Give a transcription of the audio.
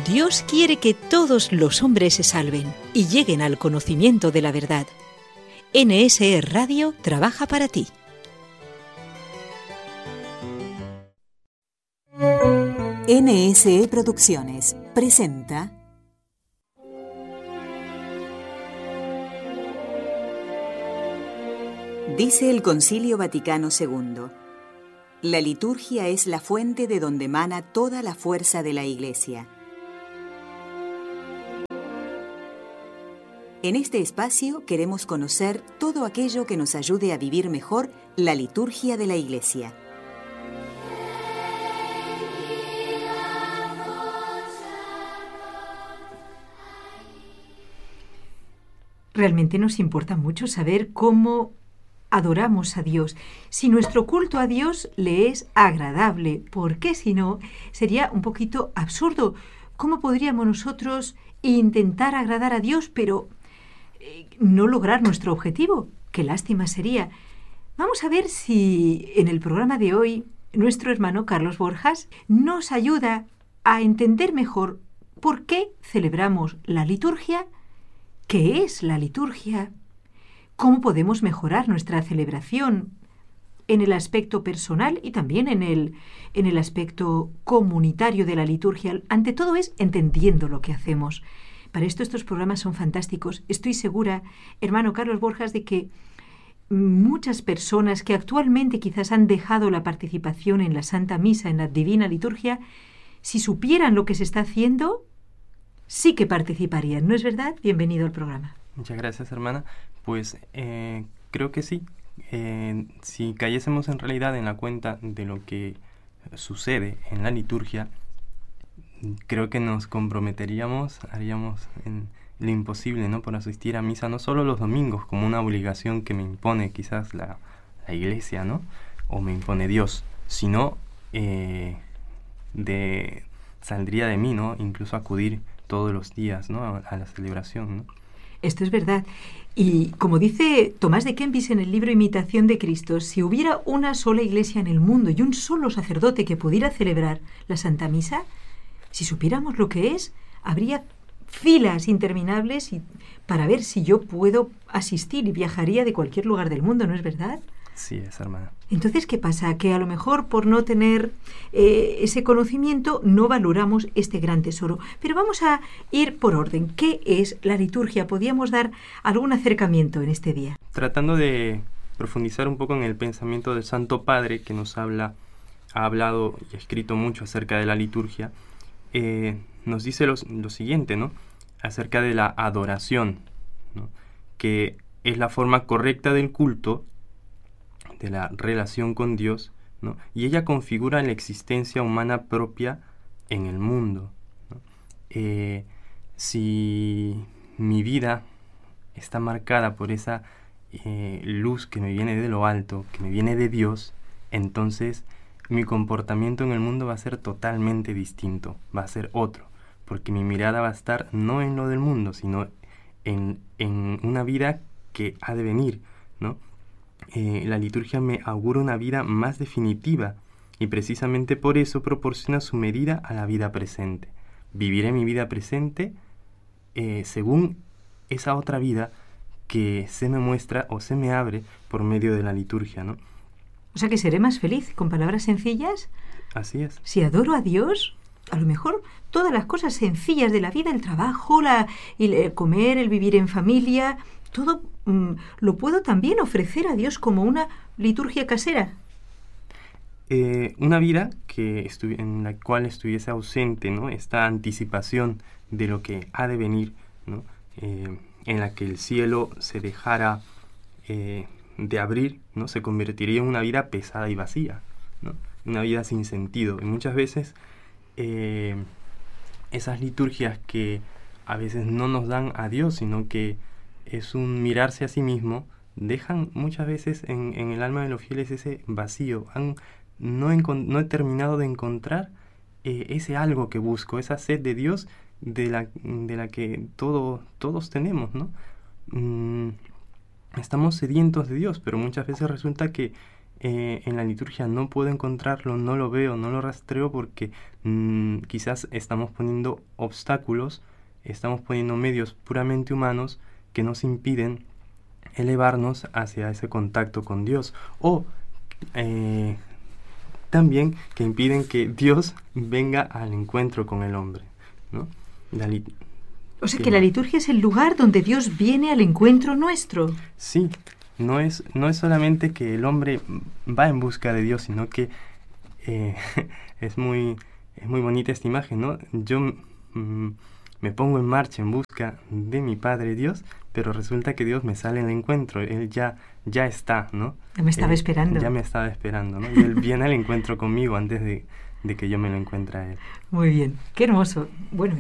Dios quiere que todos los hombres se salven y lleguen al conocimiento de la verdad. NSE Radio trabaja para ti. NSE Producciones presenta Dice el Concilio Vaticano II: la liturgia es la fuente de donde emana toda la fuerza de la Iglesia. En este espacio queremos conocer todo aquello que nos ayude a vivir mejor la liturgia de la Iglesia. Realmente nos importa mucho saber cómo adoramos a Dios, si nuestro culto a Dios le es agradable, porque si no, sería un poquito absurdo. ¿Cómo podríamos nosotros intentar agradar a Dios, pero no lograr nuestro objetivo? Qué lástima sería. Vamos a ver si en el programa de hoy nuestro hermano Carlos Borjas nos ayuda a entender mejor por qué celebramos la liturgia, qué es la liturgia, cómo podemos mejorar nuestra celebración en el aspecto personal y también en el aspecto comunitario de la liturgia. Ante todo es entendiendo lo que hacemos. Para esto estos programas son fantásticos. Estoy segura, hermano Carlos Borjas, de que muchas personas que actualmente quizás han dejado la participación en la Santa Misa, en la Divina Liturgia, si supieran lo que se está haciendo, sí que participarían. ¿No es verdad? Bienvenido al programa. Muchas gracias, hermana. Pues creo que sí. Si cayésemos en realidad en la cuenta de lo que sucede en la liturgia, creo que nos comprometeríamos, haríamos lo imposible, ¿no?, por asistir a misa, no solo los domingos, como una obligación que me impone quizás la Iglesia, ¿no?, o me impone Dios, sino saldría de mí, ¿no?, incluso acudir todos los días, ¿no?, a la celebración, ¿no? Esto es verdad. Y como dice Tomás de Kempis en el libro Imitación de Cristo, si hubiera una sola iglesia en el mundo y un solo sacerdote que pudiera celebrar la Santa Misa, si supiéramos lo que es, habría filas interminables para ver si yo puedo asistir y viajaría de cualquier lugar del mundo, ¿no es verdad? Sí, es, hermana. Entonces, ¿qué pasa? Que a lo mejor por no tener ese conocimiento no valoramos este gran tesoro. Pero vamos a ir por orden. ¿Qué es la liturgia? ¿Podríamos dar algún acercamiento en este día? Tratando de profundizar un poco en el pensamiento del Santo Padre, que ha hablado y ha escrito mucho acerca de la liturgia, nos dice lo siguiente, ¿no?, acerca de la adoración, ¿no?, que es la forma correcta del culto, de la relación con Dios, ¿no?, y ella configura la existencia humana propia en el mundo, ¿no? Si mi vida está marcada por esa luz que me viene de lo alto, que me viene de Dios, entonces mi comportamiento en el mundo va a ser totalmente distinto, va a ser otro, porque mi mirada va a estar no en lo del mundo, sino en una vida que ha de venir, ¿no? La liturgia me augura una vida más definitiva y precisamente por eso proporciona su medida a la vida presente. Viviré mi vida presente según esa otra vida que se me muestra o se me abre por medio de la liturgia, ¿no? O sea que seré más feliz, con palabras sencillas. Así es. Si adoro a Dios, a lo mejor todas las cosas sencillas de la vida, el trabajo, el comer, el vivir en familia, todo lo puedo también ofrecer a Dios como una liturgia casera. Una vida en la cual estuviese ausente, ¿no?, esta anticipación de lo que ha de venir, ¿no?, en la que el cielo se dejara de abrir, ¿no?, se convertiría en una vida pesada y vacía, ¿no?, una vida sin sentido. Y muchas veces esas liturgias que a veces no nos dan a Dios, sino que es un mirarse a sí mismo, dejan muchas veces en el alma de los fieles ese vacío. No he terminado de encontrar ese algo que busco, esa sed de Dios de la que todos tenemos, ¿no? Estamos sedientos de Dios, pero muchas veces resulta que en la liturgia no puedo encontrarlo, no lo veo, no lo rastreo porque quizás estamos poniendo obstáculos, estamos poniendo medios puramente humanos que nos impiden elevarnos hacia ese contacto con Dios, o también que impiden que Dios venga al encuentro con el hombre, ¿no? O sea que la liturgia es el lugar donde Dios viene al encuentro nuestro. Sí, no es solamente que el hombre va en busca de Dios, sino que es muy bonita esta imagen, ¿no? Yo me pongo en marcha en busca de mi Padre Dios, pero resulta que Dios me sale en el encuentro, Él ya está, ¿no? Ya me estaba esperando. Ya me estaba esperando, ¿no? Y Él viene al encuentro conmigo antes de que yo me lo encuentre a Él. Muy bien, qué hermoso. Bueno,